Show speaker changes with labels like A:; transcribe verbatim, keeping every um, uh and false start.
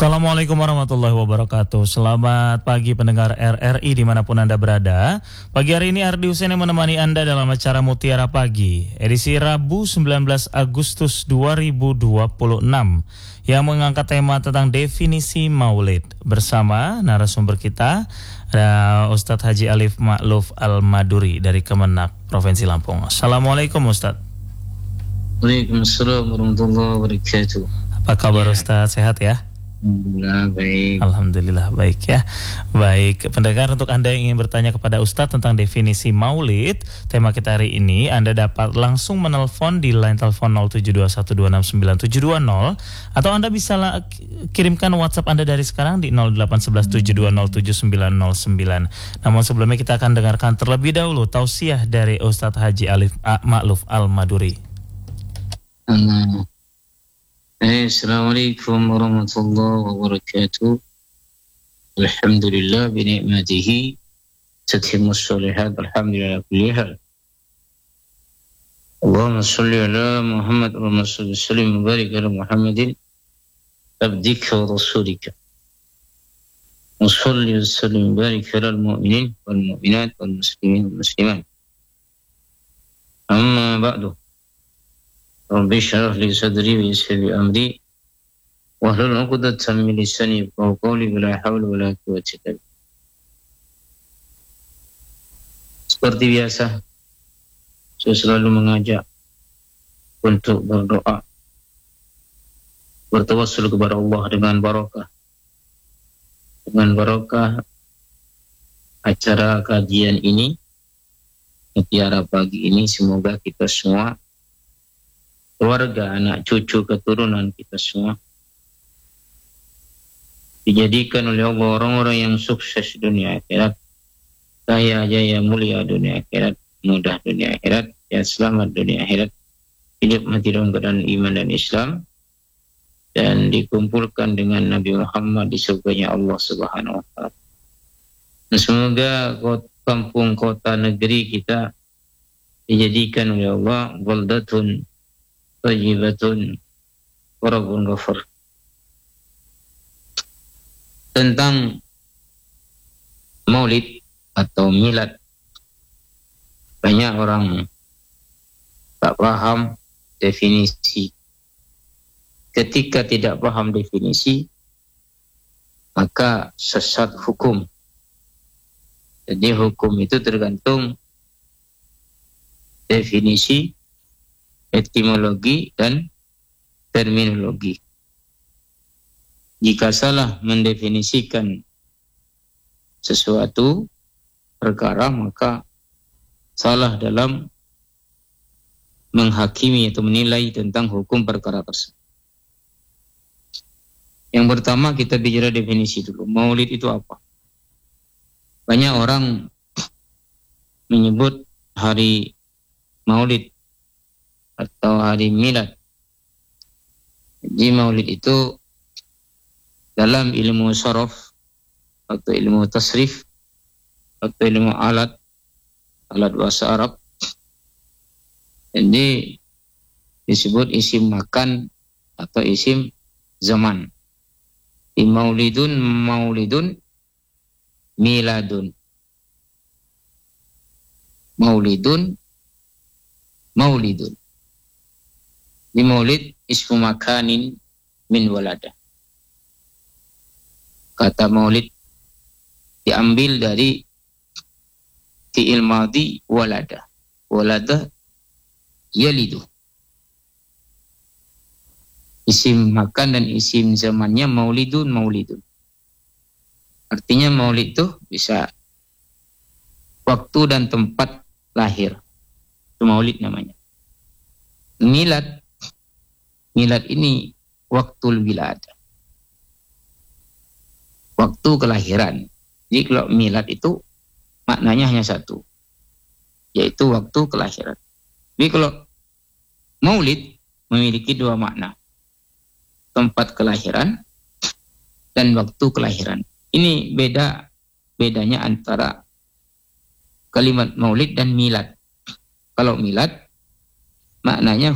A: Assalamualaikum warahmatullahi wabarakatuh. Selamat pagi pendengar R R I dimanapun Anda berada. Pagi hari ini Ardi Husain yang menemani Anda dalam acara Mutiara Pagi edisi Rabu sembilan belas Agustus dua ribu dua puluh enam yang mengangkat tema tentang definisi maulid. Bersama narasumber kita ada Ustadz Haji Alif Ma'luf Al-Maduri dari Kemenak Provinsi Lampung. Assalamualaikum Ustadz.
B: Waalaikumsalam warahmatullahi wabarakatuh.
A: Apa kabar ya. Ustadz, sehat ya?
B: Alhamdulillah baik.
A: Alhamdulillah baik ya. Baik, pendengar, untuk Anda yang ingin bertanya kepada Ustadz tentang definisi maulid, tema kita hari ini, Anda dapat langsung menelpon di line telepon nol tujuh dua satu dua enam sembilan tujuh dua nol, atau Anda bisa la- kirimkan WhatsApp Anda dari sekarang di nol delapan satu satu tujuh dua nol tujuh sembilan nol sembilan. Namun sebelumnya kita akan dengarkan terlebih dahulu tausiah dari Ustadz Haji Alif Ma'luf Al-Maduri.
B: Allah. Eh, Assalamualaikum warahmatullahi wabarakatuh. Alhamdulillah binikmatihi tatimmus sholihat. Alhamdulillah kulli hal. Allahumma salli ala Muhammad wa sallim wa barik ala Muhammadin abdika wa rasulika. Wa salli wa sallim wa barik ala al-mu'minin wal mu'minat wal muslimin wal muslimat. Amma ba'du. Rabbi syrah li sadri wa yassir li amri wahlul 'uqdatam min lisani yafqahu qawli wa la haula wa la quwwata illa billah. Seperti biasa, saya selalu mengajak untuk berdoa, bertawassul kepada Allah dengan barakah. Dengan barakah acara kajian ini, Mutiara Pagi ini, semoga kita semua, keluarga, anak cucu, keturunan kita semua dijadikan oleh Allah orang-orang yang sukses dunia akhirat, kaya jaya mulia dunia akhirat, mudah dunia akhirat, ya selamat dunia akhirat, hidup mati dalam keadaan iman dan Islam, dan dikumpulkan dengan Nabi Muhammad di surganya Allah Subhanahu wa taala. Dan semoga kampung, kota, negeri kita dijadikan oleh Allah baldatun Tayyibatun Warabun Ghafur. Tentang maulid atau milad, banyak orang tak paham definisi. Ketika tidak paham definisi, maka sesat hukum. Jadi hukum itu tergantung definisi, etimologi dan terminologi. Jika salah mendefinisikan sesuatu perkara, maka salah dalam menghakimi atau menilai tentang hukum perkara tersebut. Yang pertama, kita bicara definisi dulu. Maulid itu apa? Banyak orang menyebut hari Maulid atau hari milad. Jadi maulid itu dalam ilmu saraf atau ilmu tasrif atau ilmu alat alat bahasa Arab, jadi disebut isim makan atau isim zaman. Di maulidun, maulidun, miladun. Maulidun, maulidun. Di maulid ismu makanin min walada. Kata maulid diambil dari fi'il madhi walada. Walada yalidu. Isim makan dan isim zamannya maulidun, maulidun. Artinya maulid itu bisa waktu dan tempat lahir. Itu maulid namanya. Milad, milad ini waktul wiladah, waktu kelahiran. Jadi kalau milad itu maknanya hanya satu, yaitu waktu kelahiran. Jadi kalau maulid memiliki dua makna, tempat kelahiran dan waktu kelahiran. Ini beda bedanya antara kalimat maulid dan milad. Kalau milad maknanya